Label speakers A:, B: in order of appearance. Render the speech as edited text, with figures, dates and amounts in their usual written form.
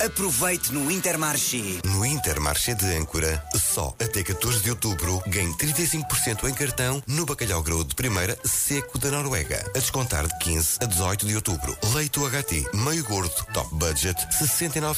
A: Aproveite no Intermarché.
B: No Intermarché de Âncora, só até 14 de outubro, ganhe 35% em cartão no bacalhau graúdo de primeira seco da Noruega. A descontar de 15 a 18 de outubro. Leite UHT, meio gordo, top budget, 69